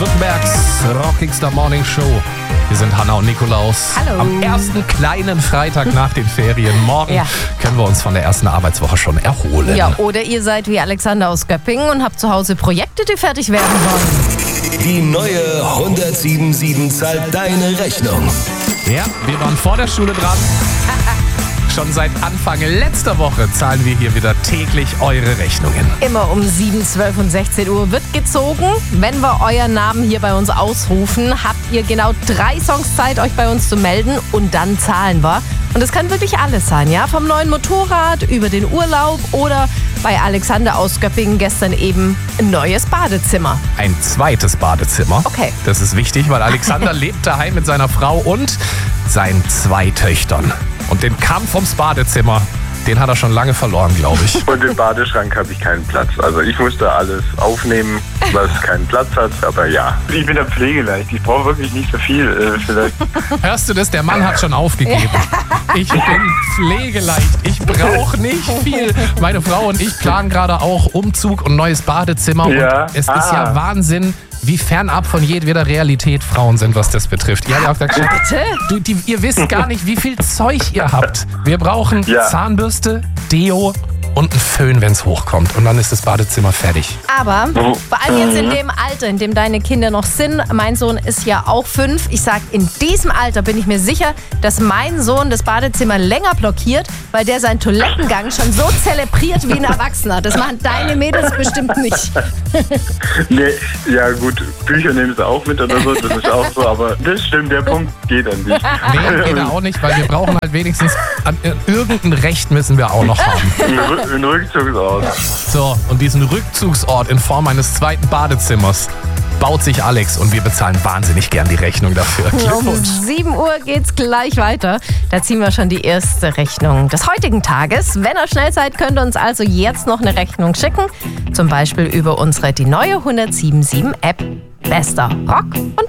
Baden-Württembergs rockigster Morning Show. Wir sind Hanna und Nikolaus. Hallo. Am ersten kleinen Freitag nach den Ferien. Morgen können wir uns von der ersten Arbeitswoche schon erholen. Ja, oder ihr seid wie Alexander aus Göppingen und habt zu Hause Projekte, die fertig werden wollen. Die neue 107.7 zahlt deine Rechnung. Ja, wir waren vor der Schule dran. Schon seit Anfang letzter Woche zahlen wir hier wieder täglich eure Rechnungen. Immer um 7, 12 und 16 Uhr wird gezogen. Wenn wir euren Namen hier bei uns ausrufen, habt ihr genau 3 Songs Zeit, euch bei uns zu melden und dann zahlen wir. Und es kann wirklich alles sein, ja? Vom neuen Motorrad über den Urlaub oder bei Alexander aus Göppingen gestern eben ein neues Badezimmer. Ein zweites Badezimmer. Okay. Das ist wichtig, weil Alexander lebt daheim mit seiner Frau und seinen 2 Töchtern. Und den Kampf ums Badezimmer, den hat er schon lange verloren, glaube ich. Und im Badeschrank habe ich keinen Platz. Also ich musste alles aufnehmen, was keinen Platz hat. Aber ja, ich bin da pflegeleicht. Ich brauche wirklich nicht so viel. Vielleicht. Hörst du das? Der Mann hat schon aufgegeben. Ich bin pflegeleicht. Ich brauche nicht viel. Meine Frau und ich planen gerade auch Umzug und neues Badezimmer. Ja. Und es ist ja Wahnsinn, wie fernab von jedweder Realität Frauen sind, was das betrifft. Ihr habt ja gesagt, ihr wisst gar nicht, wie viel Zeug ihr habt. Wir brauchen Zahnbürste, Deo und einen Föhn, wenn es hochkommt. Und dann ist das Badezimmer fertig. Aber vor allem jetzt in dem Alter, in dem deine Kinder noch sind, mein Sohn ist ja auch 5. Ich sag, in diesem Alter bin ich mir sicher, dass mein Sohn das Badezimmer länger blockiert, weil der seinen Toilettengang schon so zelebriert wie ein Erwachsener. Das machen deine Mädels bestimmt nicht. Nee, ja gut, Bücher nehmen sie auch mit oder so, das ist auch so, aber das stimmt, der Punkt geht dann nicht. Nee, geht auch nicht, weil wir brauchen halt wenigstens, irgendein Recht müssen wir auch noch haben. Ein Rückzugsort. So, und diesen Rückzugsort in Form eines zweiten Badezimmers baut sich Alex und wir bezahlen wahnsinnig gern die Rechnung dafür. Um Glückwunsch. 7 Uhr geht's gleich weiter. Da ziehen wir schon die erste Rechnung des heutigen Tages. Wenn ihr schnell seid, könnt ihr uns also jetzt noch eine Rechnung schicken. Zum Beispiel über die neue 107.7 App. Bester Rock und